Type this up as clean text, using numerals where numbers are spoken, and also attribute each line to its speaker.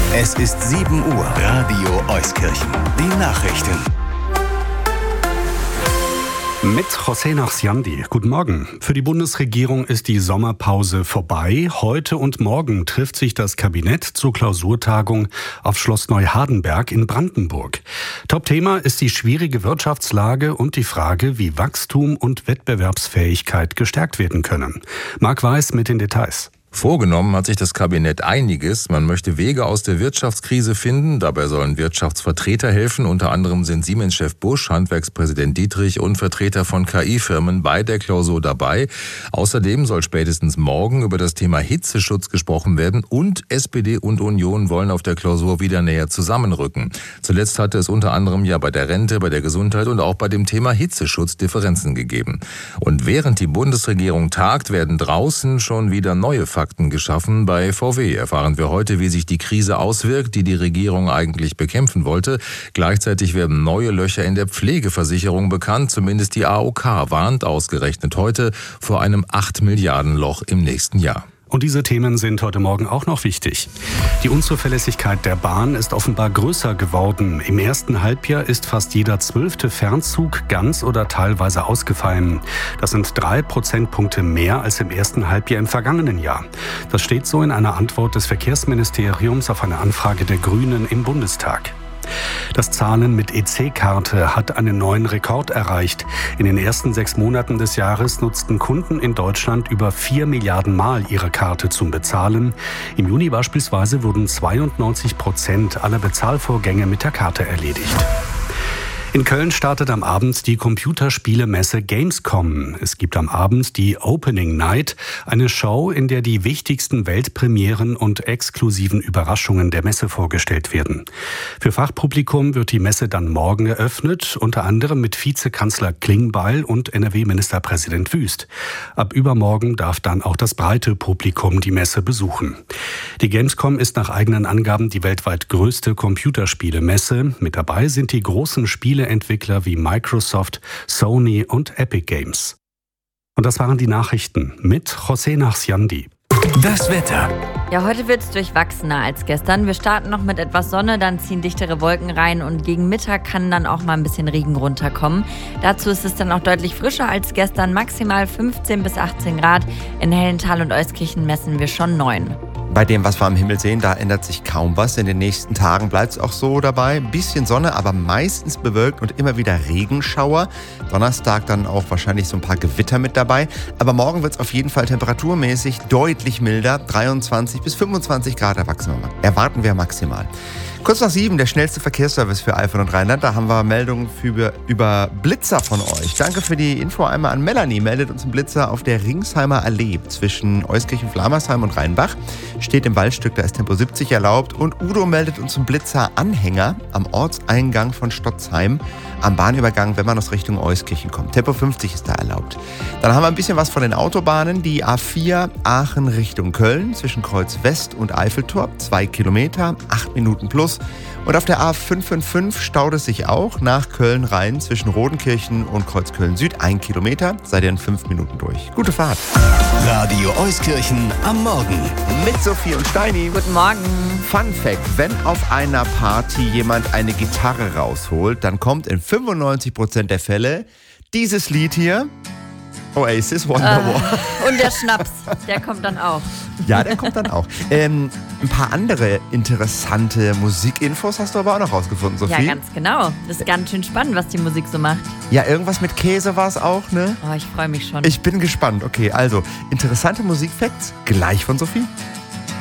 Speaker 1: Es ist 7 Uhr. Radio Euskirchen. Die Nachrichten.
Speaker 2: Mit José Nachsiandi. Guten Morgen. Für die Bundesregierung ist die Sommerpause vorbei. Heute und morgen trifft sich das Kabinett zur Klausurtagung auf Schloss Neuhardenberg in Brandenburg. Topthema ist die schwierige Wirtschaftslage und die Frage, wie Wachstum und Wettbewerbsfähigkeit gestärkt werden können. Marc Weiß mit den Details.
Speaker 3: Vorgenommen hat sich das Kabinett einiges. Man möchte Wege aus der Wirtschaftskrise finden. Dabei sollen Wirtschaftsvertreter helfen. Unter anderem sind Siemens-Chef Busch, Handwerkspräsident Dietrich und Vertreter von KI-Firmen bei der Klausur dabei. Außerdem soll spätestens morgen über das Thema Hitzeschutz gesprochen werden. Und SPD und Union wollen auf der Klausur wieder näher zusammenrücken. Zuletzt hatte es unter anderem ja bei der Rente, bei der Gesundheit und auch bei dem Thema Hitzeschutz Differenzen gegeben. Und während die Bundesregierung tagt, werden draußen schon wieder neue Fakten geschaffen. Bei VW erfahren wir heute, wie sich die Krise auswirkt, die Regierung eigentlich bekämpfen wollte. Gleichzeitig werden neue Löcher in der Pflegeversicherung bekannt. Zumindest die AOK warnt ausgerechnet heute vor einem 8 Milliarden Loch im nächsten Jahr.
Speaker 2: Und diese Themen sind heute Morgen auch noch wichtig. Die Unzuverlässigkeit der Bahn ist offenbar größer geworden. Im ersten Halbjahr ist fast jeder 12. Fernzug ganz oder teilweise ausgefallen. Das sind 3 Prozentpunkte mehr als im ersten Halbjahr im vergangenen Jahr. Das steht so in einer Antwort des Verkehrsministeriums auf eine Anfrage der Grünen im Bundestag. Das Zahlen mit EC-Karte hat einen neuen Rekord erreicht. In den ersten 6 Monaten des Jahres nutzten Kunden in Deutschland über 4 Milliarden Mal ihre Karte zum Bezahlen. Im Juni beispielsweise wurden 92% aller Bezahlvorgänge mit der Karte erledigt. In Köln startet am Abend die Computerspielemesse Gamescom. Es gibt am Abend die Opening Night, eine Show, in der die wichtigsten Weltpremieren und exklusiven Überraschungen der Messe vorgestellt werden. Für Fachpublikum wird die Messe dann morgen eröffnet, unter anderem mit Vizekanzler Klingbeil und NRW-Ministerpräsident Wüst. Ab übermorgen darf dann auch das breite Publikum die Messe besuchen. Die Gamescom ist nach eigenen Angaben die weltweit größte Computerspielemesse. Mit dabei sind die großen Spieleentwickler wie Microsoft, Sony und Epic Games. Und das waren die Nachrichten mit José Nachsiandi.
Speaker 1: Das Wetter.
Speaker 4: Ja, heute wird es durchwachsener als gestern. Wir starten noch mit etwas Sonne, dann ziehen dichtere Wolken rein und gegen Mittag kann dann auch mal ein bisschen Regen runterkommen. Dazu ist es dann auch deutlich frischer als gestern, maximal 15 bis 18 Grad. In Hellenthal und Euskirchen messen wir schon 9.
Speaker 5: Bei dem, was wir am Himmel sehen, da ändert sich kaum was. In den nächsten Tagen bleibt es auch so dabei. Ein bisschen Sonne, aber meistens bewölkt und immer wieder Regenschauer. Donnerstag dann auch wahrscheinlich so ein paar Gewitter mit dabei. Aber morgen wird es auf jeden Fall temperaturmäßig deutlich milder. 23 bis 25 Grad erwarten wir maximal. Kurz nach 7, der schnellste Verkehrsservice für Eifel und Rheinland. Da haben wir Meldungen über Blitzer von euch. Danke für die Info einmal an Melanie. Meldet uns ein Blitzer auf der Ringsheimer Allee zwischen Euskirchen, Flamersheim und Rheinbach. Steht im Waldstück, da ist Tempo 70 erlaubt. Und Udo meldet uns einen Blitzer-Anhänger am Ortseingang von Stotzheim am Bahnübergang, wenn man aus Richtung Euskirchen kommt. Tempo 50 ist da erlaubt. Dann haben wir ein bisschen was von den Autobahnen. Die A4 Aachen Richtung Köln zwischen Kreuz West und Eiffeltor. 2 Kilometer, 8 Minuten plus. Und auf der A555 staut es sich auch nach Köln rein zwischen Rodenkirchen und Kreuzköln Süd. 1 Kilometer, seid ihr in 5 Minuten durch. Gute Fahrt.
Speaker 1: Radio Euskirchen am Morgen.
Speaker 5: Mit Sophie und Steini.
Speaker 4: Guten Morgen.
Speaker 5: Fun Fact: Wenn auf einer Party jemand eine Gitarre rausholt, dann kommt in 95% der Fälle dieses Lied hier. Oasis, Wonderwall.
Speaker 4: Und der Schnaps, der kommt dann auch.
Speaker 5: Ja, der kommt dann auch. Ein paar andere interessante Musikinfos hast du aber auch noch rausgefunden, Sophie.
Speaker 4: Ja, ganz genau. Das ist ganz schön spannend, was die Musik so macht.
Speaker 5: Ja, irgendwas mit Käse war es auch, ne?
Speaker 4: Oh, ich freue mich schon.
Speaker 5: Ich bin gespannt. Okay, also interessante Musikfacts gleich von Sophie.